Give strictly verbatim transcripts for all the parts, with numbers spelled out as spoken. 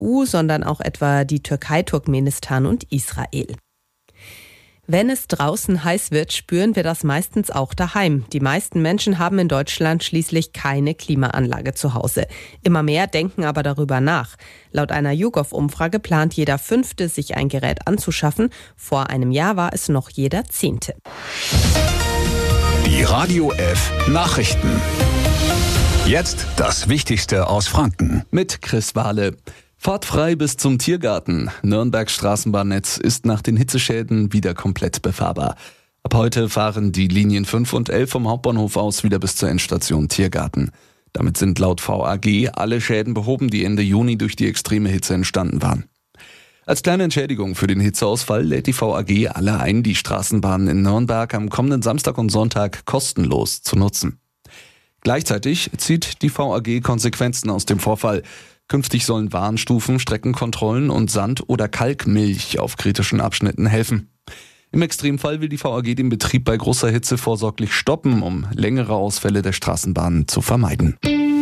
U, sondern auch etwa die Türkei, Turkmenistan und Israel. Wenn es draußen heiß wird, spüren wir das meistens auch daheim. Die meisten Menschen haben in Deutschland schließlich keine Klimaanlage zu Hause. Immer mehr denken aber darüber nach. Laut einer YouGov-Umfrage plant jeder Fünfte, sich ein Gerät anzuschaffen. Vor einem Jahr war es noch jeder Zehnte. Die Radio F Nachrichten. Jetzt das Wichtigste aus Franken. Mit Chris Wahle. Fahrt frei bis zum Tiergarten. Nürnbergs Straßenbahnnetz ist nach den Hitzeschäden wieder komplett befahrbar. Ab heute fahren die Linien fünf und elf vom Hauptbahnhof aus wieder bis zur Endstation Tiergarten. Damit sind laut V A G alle Schäden behoben, die Ende Juni durch die extreme Hitze entstanden waren. Als kleine Entschädigung für den Hitzeausfall lädt die V A G alle ein, die Straßenbahnen in Nürnberg am kommenden Samstag und Sonntag kostenlos zu nutzen. Gleichzeitig zieht die V A G Konsequenzen aus dem Vorfall. Künftig sollen Warnstufen, Streckenkontrollen und Sand- oder Kalkmilch auf kritischen Abschnitten helfen. Im Extremfall will die V A G den Betrieb bei großer Hitze vorsorglich stoppen, um längere Ausfälle der Straßenbahnen zu vermeiden.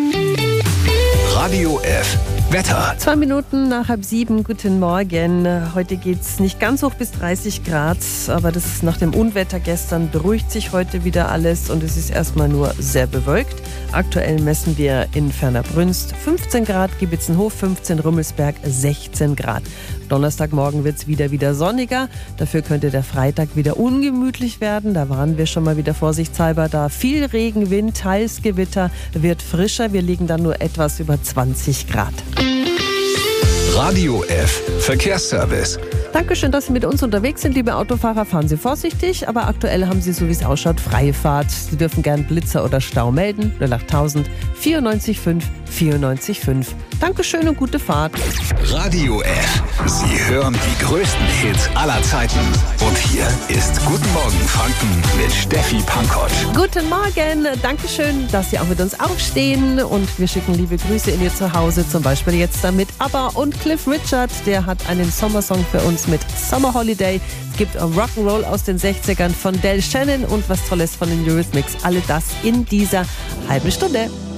Radio F Wetter. Zwei Minuten nach halb sieben, guten Morgen. Heute geht es nicht ganz hoch bis dreißig Grad, aber das ist nach dem Unwetter gestern, beruhigt sich heute wieder alles und es ist erstmal nur sehr bewölkt. Aktuell messen wir in Fernerbrünst fünfzehn Grad, Giebitzenhof fünfzehn, Rummelsberg sechzehn Grad. Donnerstagmorgen wird es wieder wieder sonniger, dafür könnte der Freitag wieder ungemütlich werden. Da waren wir schon mal wieder vorsichtshalber da. Viel Regen, Wind, teils Gewitter, wird frischer. Wir liegen dann nur etwas über zwanzig Grad. Radio F Verkehrsservice. Dankeschön, dass Sie mit uns unterwegs sind, liebe Autofahrer. Fahren Sie vorsichtig, aber aktuell haben Sie, so wie es ausschaut, freie Fahrt. Sie dürfen gern Blitzer oder Stau melden. null acht tausend vierundneunzig fünf vierundneunzig fünf. Dankeschön und gute Fahrt. Radio F. Sie hören die größten Hits aller Zeiten. Und hier ist Guten Morgen Franken mit Steffi Pankott. Guten Morgen. Dankeschön, dass Sie auch mit uns aufstehen. Und wir schicken liebe Grüße in Ihr Zuhause. Zum Beispiel jetzt damit ABBA und Cliff Richard. Der hat einen Sommersong für uns mit Summer Holiday. Es gibt Rock'n'Roll aus den sechzigern von Del Shannon und was Tolles von den Eurythmics. Alle das in dieser halben Stunde.